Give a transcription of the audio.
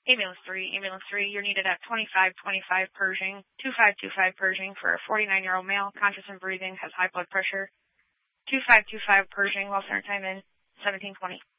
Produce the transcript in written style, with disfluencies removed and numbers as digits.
Ambulance 3, you're needed at 2525 Pershing, 2525 Pershing for a 49-year-old male, conscious and breathing, has high blood pressure. 2525 Pershing, well center time in 1720.